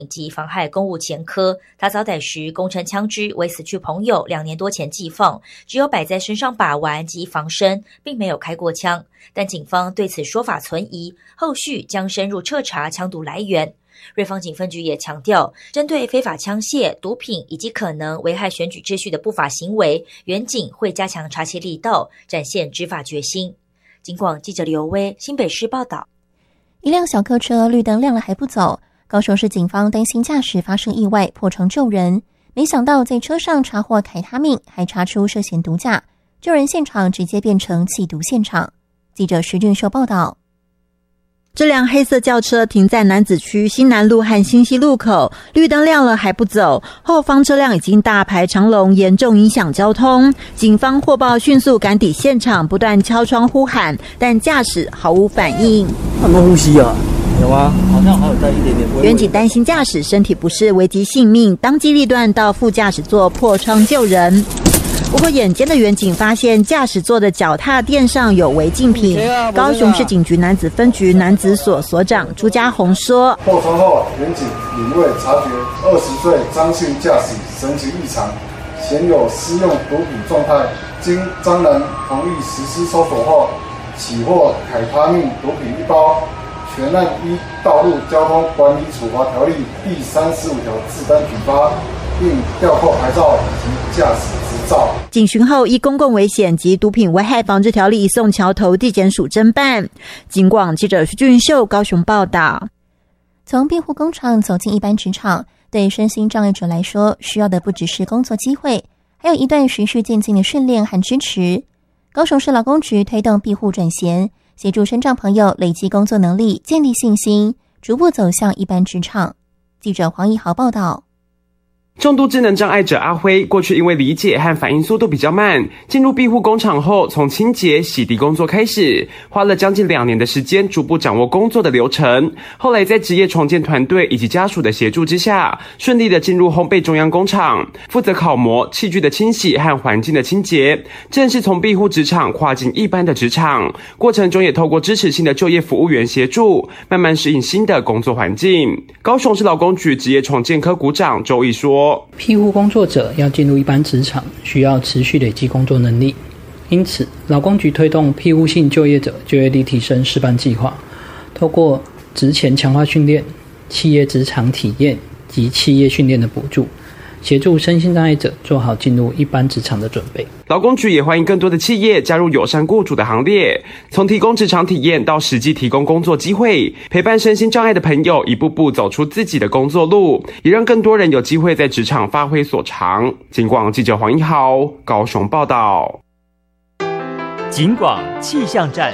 及妨害公务前科。他遭逮时供称枪支为死去朋友2年多前寄放，只有摆在身上把玩及防身，并没有开过枪。但警方对此说法存疑，后续将深入彻查枪毒来源。瑞芳警分局也强调，针对非法枪械、毒品以及可能危害选举秩序的不法行为，远警会加强查缉力道，展现执法决心。警广记者刘威新北市报道。 一辆小客车绿灯亮了还不走，高雄市警方担心驾驶发生意外破窗救人，没想到在车上查获凯他命，还查出涉嫌毒驾，救人现场直接变成缉毒现场。记者石俊秀报道。 这辆黑色轿车停在楠梓区新南路和新西路口，绿灯亮了还不走，后方车辆已经大排长龙，严重影响交通。警方获报迅速赶抵现场，不断敲窗呼喊，但驾驶毫无反应。 有没有呼吸啊？有啊，好像还有带一点点。 远警担心驾驶身体不适危及性命，当机立断到副驾驶座破窗救人。不过眼尖的远警发现驾驶座的脚踏垫上有违禁品。高雄市警局楠梓分局楠梓所所长朱家宏说， 破窗后，远警领位察觉20岁张姓驾驶神情异常，显有施用毒品状态，经张人同意实施搜索后，起获凯他命毒品1包，全案依道路交通管理处罚条例第35条自单举发，并吊扣牌照及驾驶执照。 警巡后依公共危险及毒品危害防治条例移送桥头地检署侦办。警广记者徐俊秀高雄报道。 从庇护工厂走进一般职场，对身心障碍者来说，需要的不只是工作机会，还有一段循序渐进的训练和支持。高雄市劳工局推动庇护转衔，协助身障朋友累积工作能力，建立信心，逐步走向一般职场。记者黄怡豪报道。 重度智能障碍者阿辉，过去因为理解和反应速度比较慢，进入庇护工厂后，从清洁、洗涤工作开始，花了将近2年的时间，逐步掌握工作的流程。后来在职业重建团队以及家属的协助之下，顺利的进入烘焙中央工厂，负责烤模、器具的清洗和环境的清洁，正是从庇护职场跨进一般的职场。过程中也透过支持性的就业服务员协助，慢慢适应新的工作环境。高雄市劳工局职业重建科股长周毅说， 庇护工作者要进入一般职场，需要持续累积工作能力。因此，劳工局推动庇护性就业者就业力提升示范计划，透过职前强化训练、企业职场体验及企业训练的补助，协助身心障碍者做好进入一般职场的准备。 劳工局也欢迎更多的企业加入友善雇主的行列，从提供职场体验到实际提供工作机会，陪伴身心障碍的朋友一步步走出自己的工作路，也让更多人有机会在职场发挥所长。警广记者黄一豪高雄报道。 警广气象站。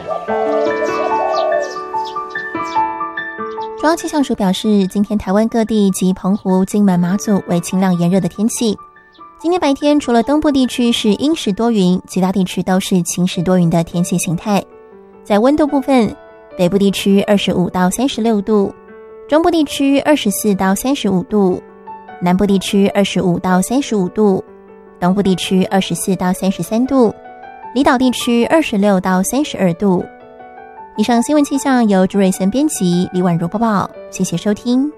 中央气象署表示，今天台湾各地及澎湖、金门、马祖为晴朗炎热的天气。今天白天除了东部地区是阴时多云，其他地区都是晴时多云的天气形态。在温度部分，北部地区25到36度，中部地区24到35度，南部地区25到35度，东部地区24到33度，离岛地区26到32度。以上新闻气象由朱瑞森编辑，李婉如播报，谢谢收听。